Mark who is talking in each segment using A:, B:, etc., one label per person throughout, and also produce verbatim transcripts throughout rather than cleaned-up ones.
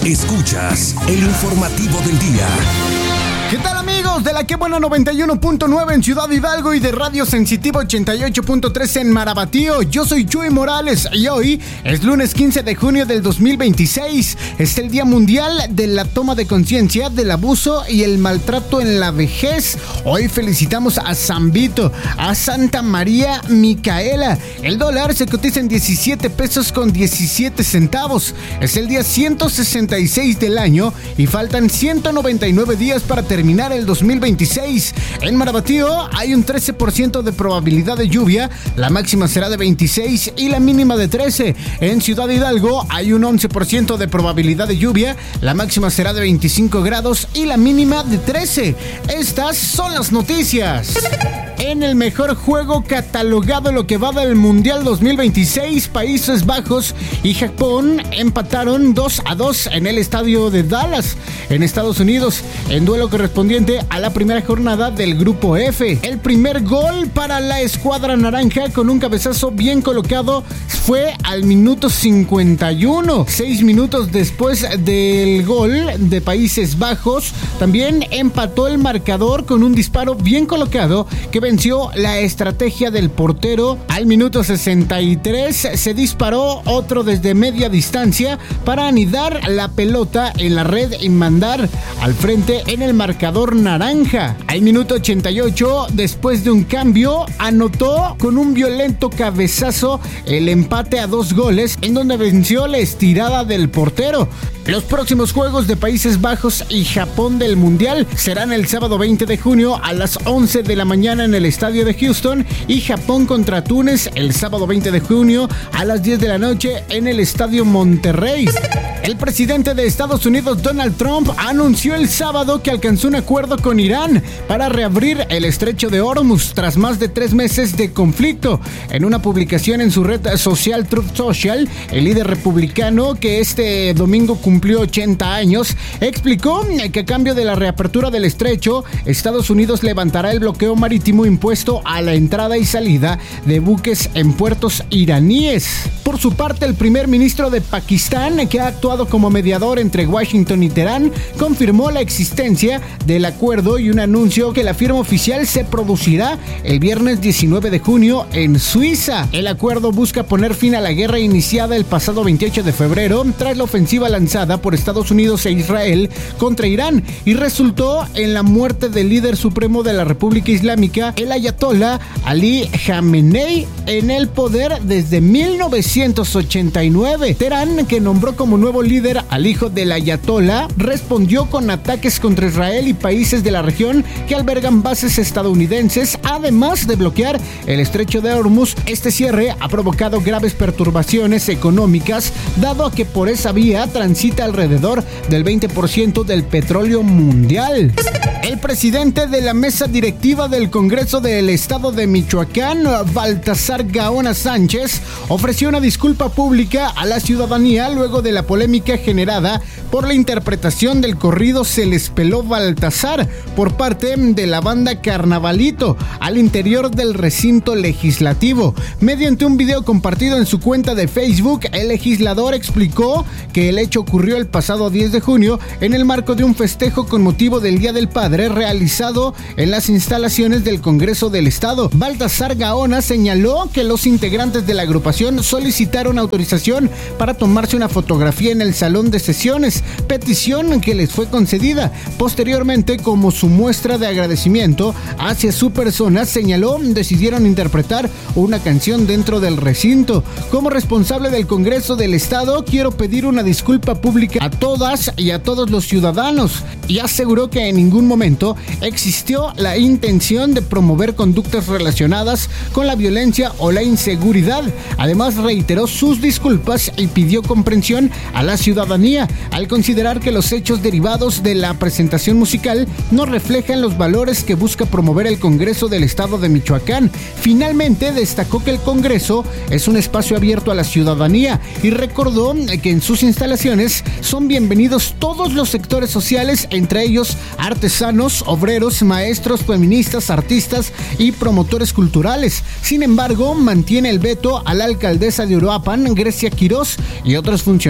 A: Escuchas el informativo del día.
B: ¿Qué tal, amigos de la Que Buena noventa y uno punto nueve en Ciudad Hidalgo y de Radio Sensitivo ochenta y ocho punto tres en Marabatío? Yo soy Chuy Morales y hoy es lunes quince de junio del dos mil veintiséis. Es el Día Mundial de la Toma de Conciencia del Abuso y el Maltrato en la Vejez. Hoy felicitamos a San Vito, a Santa María Micaela. El dólar se cotiza en diecisiete pesos con diecisiete centavos. Es el día ciento sesenta y seis del año y faltan ciento noventa y nueve días para terminar terminar el dos mil veintiséis. En Marabatío hay un trece por ciento de probabilidad de lluvia, la máxima será de veintiséis y la mínima de trece. En Ciudad Hidalgo hay un once por ciento de probabilidad de lluvia, la máxima será de veinticinco grados y la mínima de trece. Estas son las noticias. En el mejor juego catalogado lo que va del Mundial dos mil veintiséis, Países Bajos y Japón empataron dos a dos en el estadio de Dallas, en Estados Unidos, en duelo correspondiente a la primera jornada del Grupo F. El primer gol para la escuadra naranja con un cabezazo bien colocado fue al minuto cincuenta y uno. Seis minutos después del gol de Países Bajos, también empató el marcador con un disparo bien colocado que venció la estrategia del portero. Al minuto sesenta y tres se disparó otro desde media distancia para anidar la pelota en la red y mandar al frente en el marcador naranja. Al minuto ochenta y ocho, después de un cambio, anotó con un violento cabezazo el empate a dos goles, en donde venció la estirada del portero. Los próximos juegos de Países Bajos y Japón del Mundial serán el sábado veinte de junio a las once de la mañana en el estadio de Houston, y Japón contra Túnez el sábado veinte de junio a las diez de la noche en el estadio Monterrey. El presidente de Estados Unidos, Donald Trump, anunció el sábado que alcanzó un acuerdo con Irán para reabrir el estrecho de Hormuz tras más de tres meses de conflicto. En una publicación en su red social Truth Social, el líder republicano, que este domingo cumplió ochenta años, explicó que a cambio de la reapertura del estrecho, Estados Unidos levantará el bloqueo marítimo impuesto a la entrada y salida de buques en puertos iraníes. Por su parte, el primer ministro de Pakistán, que ha actuado como mediador entre Washington y Teherán, confirmó la existencia del acuerdo y un anuncio que la firma oficial se producirá el viernes diecinueve de junio en Suiza. El acuerdo busca poner fin a la guerra iniciada el pasado veintiocho de febrero tras la ofensiva lanzada por Estados Unidos e Israel contra Irán y resultó en la muerte del líder supremo de la República Islámica, el ayatollah Ali Khamenei, en el poder desde mil novecientos ochenta y nueve. Teherán, que nombró como nuevo líder al hijo del ayatollah, respondió con ataques contra Israel y países de la región que albergan bases estadounidenses, además de bloquear el estrecho de Hormuz. Este cierre ha provocado graves perturbaciones económicas, dado a que por esa vía transita alrededor del veinte por ciento del petróleo mundial. El presidente de la mesa directiva del Congreso del Estado de Michoacán, Baltasar Gaona Sánchez, ofreció una disculpa pública a la ciudadanía luego de la polémica generada por la interpretación del corrido Se les peló Baltasar por parte de la banda Carnavalito al interior del recinto legislativo. Mediante un video compartido en su cuenta de Facebook, el legislador explicó que el hecho ocurrió el pasado diez de junio en el marco de un festejo con motivo del Día del Padre realizado en las instalaciones del Congreso del Estado. Baltasar Gaona señaló que los integrantes de la agrupación solicitaron autorización para tomarse una fotografía en el salón de sesiones, petición que les fue concedida. Posteriormente, como su muestra de agradecimiento hacia su persona, señaló, decidieron interpretar una canción dentro del recinto. Como responsable del Congreso del Estado, quiero pedir una disculpa pública a todas y a todos los ciudadanos, y aseguró que en ningún momento existió la intención de promover conductas relacionadas con la violencia o la inseguridad. Además, reiteró sus disculpas y pidió comprensión a la ciudadanía al considerar que los hechos derivados de la presentación musical no reflejan los valores que busca promover el Congreso del Estado de Michoacán. Finalmente, destacó que el Congreso es un espacio abierto a la ciudadanía y recordó que en sus instalaciones son bienvenidos todos los sectores sociales, entre ellos artesanos, obreros, maestros, feministas, artistas y promotores culturales. Sin embargo, mantiene el veto a la alcaldesa de Uruapan, Grecia Quirós, y otros funcionarios de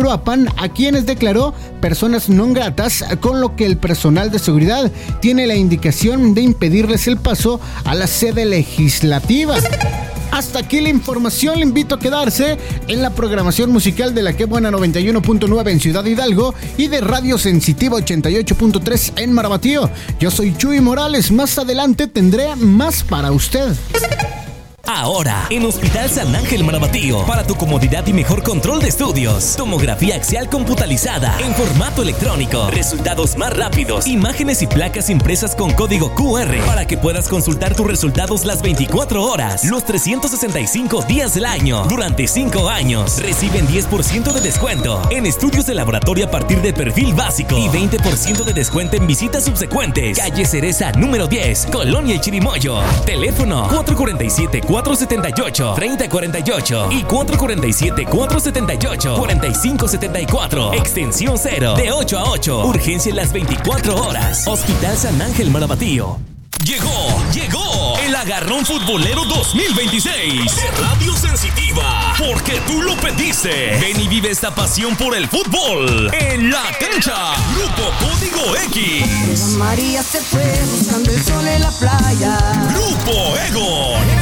B: Uruapan, a quienes declaró personas non gratas, con lo que el personal de seguridad tiene la indicación de impedirles el paso a la sede legislativa. Hasta aquí la información, le invito a quedarse en la programación musical de La Que Buena noventa y uno punto nueve en Ciudad Hidalgo y de Radio Sensitiva ochenta y ocho punto tres en Marabatío. Yo soy Chuy Morales, más adelante tendré más para usted.
A: Ahora, en Hospital San Ángel Marabatío, para tu comodidad y mejor control de estudios, tomografía axial computalizada en formato electrónico, resultados más rápidos, imágenes y placas impresas con código Q R para que puedas consultar tus resultados las veinticuatro horas, los trescientos sesenta y cinco días del año, durante cinco años. Reciben diez por ciento de descuento en estudios de laboratorio a partir de perfil básico y veinte por ciento de descuento en visitas subsecuentes. Calle Cereza número diez, Colonia El Chirimoyo. Teléfono cuatro cuatro siete, cuatro siete ocho, tres cero cuatro ocho y cuatro cuatro siete, cuatro siete ocho, cuatro cinco siete cuatro. Extensión cero, de ocho a ocho. Urgencia en las veinticuatro horas. Hospital San Ángel Marabatío. Llegó, llegó el Agarrón Futbolero dos mil veintiséis de Radio Sensitiva, porque tú lo pediste. Ven y vive esta pasión por el fútbol en la cancha. Grupo Código X.
C: María se fue buscando el sol en la playa.
A: Grupo Ego.